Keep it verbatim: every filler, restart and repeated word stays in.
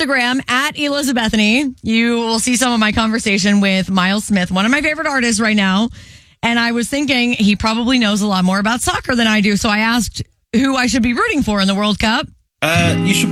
Instagram at Elizabethany. You will see some of my conversation with Miles Smith, one of my favorite artists right now. And I was thinking he probably knows a lot more about soccer than I do. So I asked who I should be rooting for in the World Cup. Uh, you should